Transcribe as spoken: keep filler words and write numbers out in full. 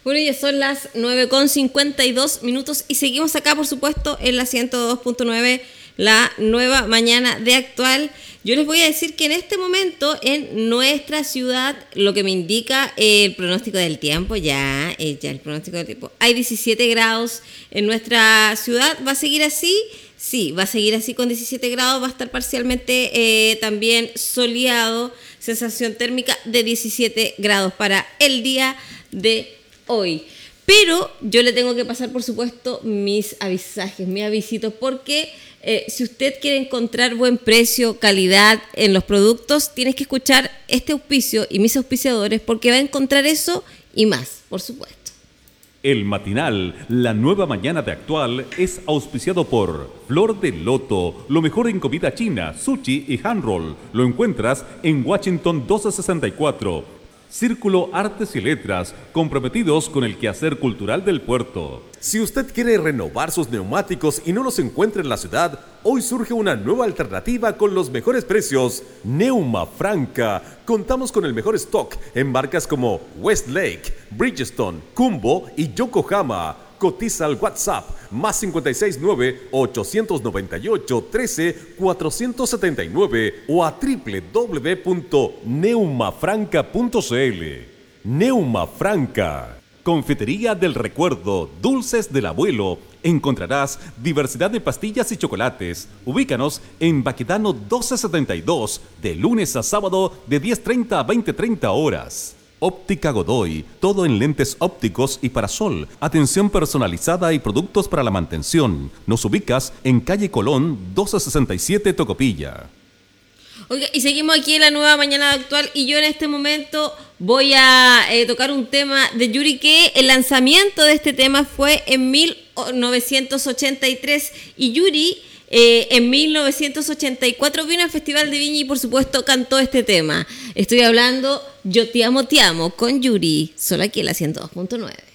Bueno, ya son las nueve con cincuenta y dos minutos y seguimos acá, por supuesto, en la ciento dos punto nueve, la nueva mañana de Actual. Yo les voy a decir que en este momento en nuestra ciudad, lo que me indica el pronóstico del tiempo, ya, eh, ya el pronóstico del tiempo, hay diecisiete grados en nuestra ciudad. ¿Va a seguir así? Sí, va a seguir así con diecisiete grados, va a estar parcialmente eh, también soleado, sensación térmica de diecisiete grados para el día de hoy. Pero yo le tengo que pasar, por supuesto, mis avisajes, mis avisitos, porque eh, si usted quiere encontrar buen precio, calidad en los productos, tienes que escuchar este auspicio y mis auspiciadores, porque va a encontrar eso y más, por supuesto. El matinal, la nueva mañana de Actual, es auspiciado por Flor de Loto, lo mejor en comida china, sushi y hand roll. Lo encuentras en Washington doce sesenta y cuatro. Círculo Artes y Letras, comprometidos con el quehacer cultural del puerto. Si usted quiere renovar sus neumáticos y no los encuentra en la ciudad, hoy surge una nueva alternativa con los mejores precios. Neuma Franca. Contamos con el mejor stock en marcas como Westlake, Bridgestone, Kumbo y Yokohama. Cotiza al WhatsApp más cinco seis nueve, ocho nueve ocho, uno tres, cuatro siete nueve o a doble u doble u doble u punto neuma franca punto c l. Neuma Franca. Confitería del Recuerdo, Dulces del Abuelo. Encontrarás diversidad de pastillas y chocolates. Ubícanos en Baquedano doce setenta y dos, de lunes a sábado de diez treinta a veinte treinta horas. Óptica Godoy, todo en lentes ópticos y parasol, atención personalizada y productos para la mantención. Nos ubicas en calle Colón doce sesenta y siete, Tocopilla. Oiga, y seguimos aquí en la nueva mañana de Actual y yo en este momento voy a eh, tocar un tema de Yuri, que el lanzamiento de este tema fue en mil novecientos ochenta y tres y Yuri eh, en mil novecientos ochenta y cuatro vino al Festival de Viña y por supuesto cantó este tema. Estoy hablando Yo te amo, te amo con Yuri, solo aquí en la ciento dos punto nueve.